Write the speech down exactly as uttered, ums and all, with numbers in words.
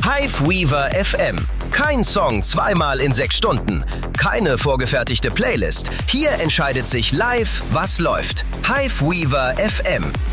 Hive Weaver F M. Kein Song zweimal in sechs Stunden. Keine vorgefertigte Playlist. Hier entscheidet sich live, was läuft. Hive Weaver F M.